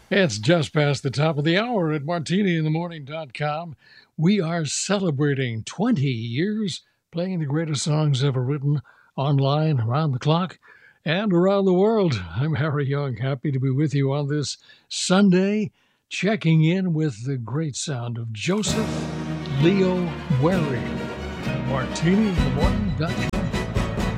It's just past the top of the hour at martiniinthemorning.com. We are celebrating 20 years playing the greatest songs ever written online, around the clock, and around the world. I'm Harry Young, happy to be with you on this Sunday, checking in with the great sound of Joseph Leo Waring. martiniinthemorning.com.